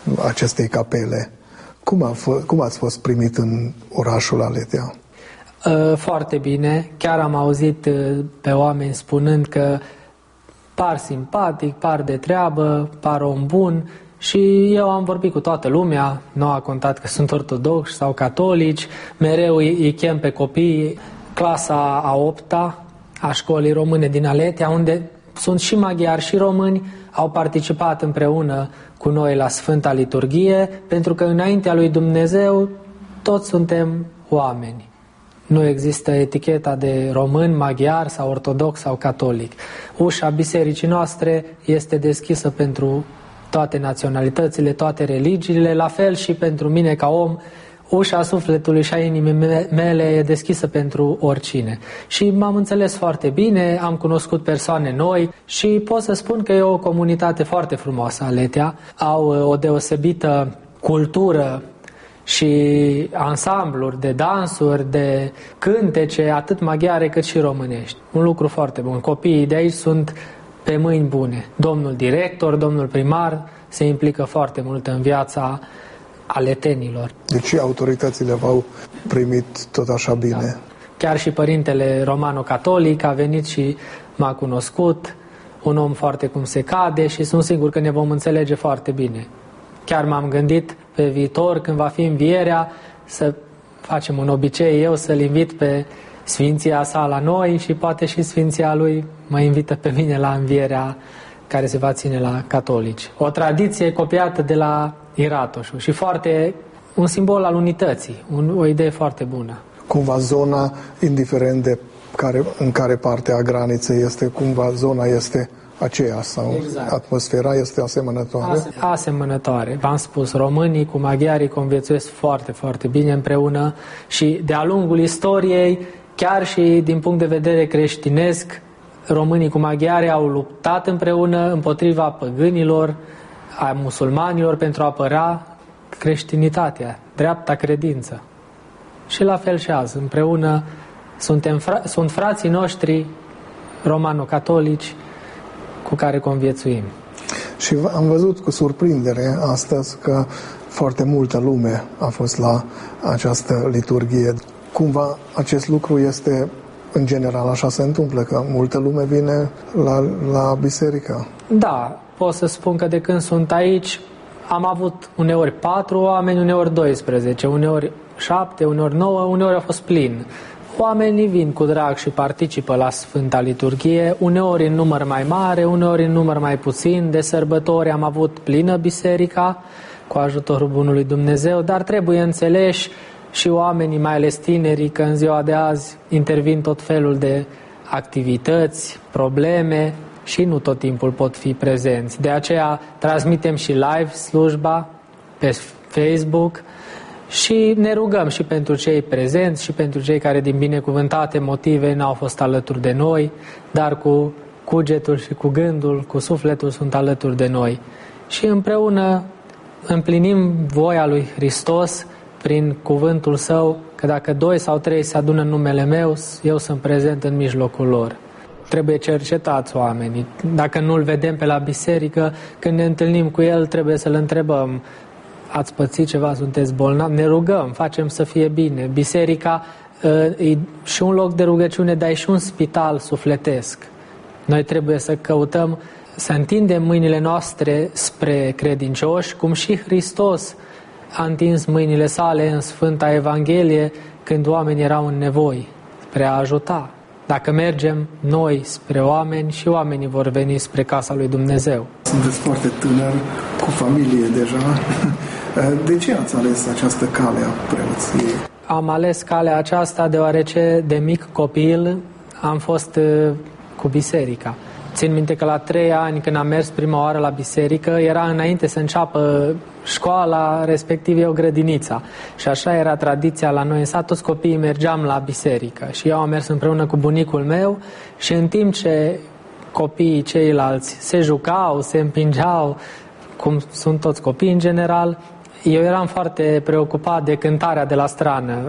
acestei capele. Cum ați fost primit în orașul Aletea? Foarte bine. Chiar am auzit pe oameni spunând că par simpatic, par de treabă, par om bun. Și eu am vorbit cu toată lumea, nu a contat că sunt ortodoxi sau catolici, mereu îi chem pe copii, clasa a 8-a a școlii române din Aletea, unde sunt și maghiari și români, au participat împreună cu noi la Sfânta Liturghie, pentru că înaintea lui Dumnezeu toți suntem oameni. Nu există eticheta de român, maghiar sau ortodox sau catolic. Ușa bisericii noastre este deschisă pentru toate naționalitățile, toate religiile, la fel și pentru mine ca om, ușa sufletului și a inimii mele e deschisă pentru oricine. Și m-am înțeles foarte bine, am cunoscut persoane noi și pot să spun că e o comunitate foarte frumoasă, Aletea. Au o deosebită cultură și ansambluri de dansuri, de cântece, atât maghiare cât și românești. Un lucru foarte bun. Copiii de aici sunt pe mâini bune. Domnul director, domnul primar se implică foarte mult în viața aletenilor. Deci autoritățile v-au primit tot așa bine. Da. Chiar și părintele romano-catolic a venit și m-a cunoscut, un om foarte cum se cade și sunt sigur că ne vom înțelege foarte bine. Chiar m-am gândit pe viitor, când va fi învierea, să facem un obicei eu să-l invit pe Sfinția sa la noi și poate și Sfinția lui mă invită pe mine la învierea care se va ține la catolici. O tradiție copiată de la Iratoșu și un simbol al unității, o idee foarte bună. Cumva zona, indiferent de în care parte a graniței este, cumva zona este aceea sau exact. Atmosfera este asemănătoare? Asemănătoare. V-am spus, românii cu maghiarii conviețuiesc foarte, foarte bine împreună și de-a lungul istoriei, chiar și din punct de vedere creștinesc, românii cu maghiarii au luptat împreună împotriva păgânilor, a musulmanilor pentru a apăra creștinitatea, dreapta credință. Și la fel și azi, împreună sunt frații noștri romano-catolici cu care conviețuim. Și am văzut cu surprindere astăzi că foarte multă lume a fost la această liturghie. Cumva acest lucru este, în general, așa se întâmplă, că multă lume vine la biserică. Da, pot să spun că de când sunt aici am avut uneori 4 oameni, uneori 12, uneori 7, uneori 9, uneori a fost plin. Oamenii vin cu drag și participă la Sfânta Liturghie, uneori în număr mai mare, uneori în număr mai puțin. De sărbători am avut plină biserica, cu ajutorul Bunului Dumnezeu, dar trebuie înțeleși și oamenii, mai ales tinerii, că în ziua de azi intervin tot felul de activități, probleme și nu tot timpul pot fi prezenți. De aceea transmitem și live slujba pe Facebook și ne rugăm și pentru cei prezenți și pentru cei care din binecuvântate motive n-au fost alături de noi, dar cu cugetul și cu gândul, cu sufletul sunt alături de noi. Și împreună împlinim voia lui Hristos prin cuvântul Său, că dacă 2 sau 3 se adună în numele meu, eu sunt prezent în mijlocul lor. Trebuie cercetați oamenii. Dacă nu-L vedem pe la biserică, când ne întâlnim cu El, trebuie să-L întrebăm: ați pățit ceva, sunteți bolnavi? Ne rugăm, facem să fie bine. Biserica e și un loc de rugăciune, dar e și un spital sufletesc. Noi trebuie să căutăm să întindem mâinile noastre spre credincioși, cum și Hristos a întins mâinile sale în Sfânta Evanghelie când oamenii erau în nevoi, spre a ajuta. Dacă mergem noi spre oameni, și oamenii vor veni spre casa lui Dumnezeu. Sunteți foarte tânăr, cu familie deja. De ce ați ales această cale a preoției? Am ales calea aceasta deoarece de mic copil am fost cu biserica. Țin minte că la 3 ani, când am mers prima oară la biserică, era înainte să înceapă școala, respectiv eu grădinița. Și așa era tradiția la noi în sat, toți copiii mergeam la biserică. Și eu am mers împreună cu bunicul meu și în timp ce copiii ceilalți se jucau, se împingeau, cum sunt toți copiii în general, eu eram foarte preocupat de cântarea de la strană.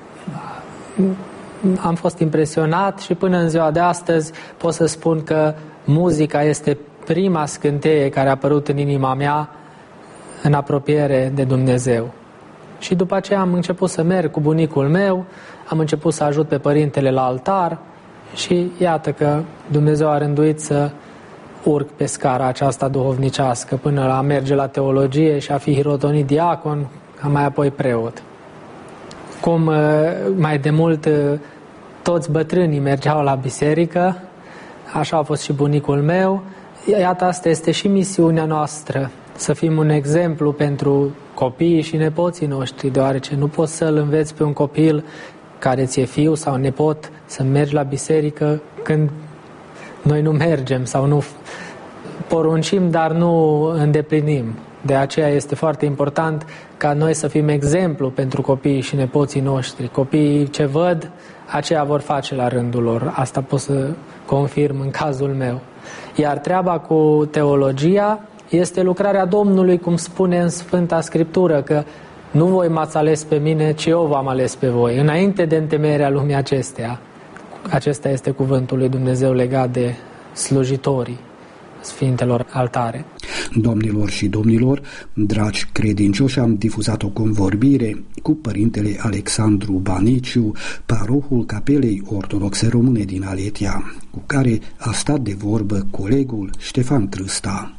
Am fost impresionat și până în ziua de astăzi pot să spun că muzica este prima scânteie care a apărut în inima mea în apropiere de Dumnezeu. Și după aceea am început să merg cu bunicul meu, am început să ajut pe părintele la altar și iată că Dumnezeu a rânduit să urc pe scara aceasta duhovnicească până la a merge la teologie și a fi hirotonit diacon, ca mai apoi preot. Cum mai de mult toți bătrânii mergeau la biserică, așa a fost și bunicul meu. Iată, asta este și misiunea noastră, să fim un exemplu pentru copiii și nepoții noștri, deoarece nu poți să-l înveți pe un copil care ți-e fiu sau nepot să mergi la biserică când noi nu mergem sau nu poruncim, dar nu îndeplinim. De aceea este foarte important ca noi să fim exemplu pentru copiii și nepoții noștri. Copiii ce văd, aceea vor face la rândul lor. Asta pot să confirm în cazul meu. Iar treaba cu teologia este lucrarea Domnului, cum spune în Sfânta Scriptură, că nu voi m-ați ales pe mine, ci eu v-am ales pe voi, înainte de întemeierea lumii acesteia. Acesta este cuvântul lui Dumnezeu legat de slujitorii Sfintelor altare. Domnilor și domnilor, dragi credincioși, am difuzat o convorbire cu părintele Alexandru Baniciu, parohul Capelei Ortodoxe Române din Aletia, cu care a stat de vorbă colegul Ștefan Trâsta.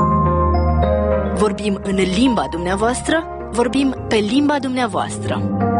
Vorbim în limba dumneavoastră, vorbim pe limba dumneavoastră.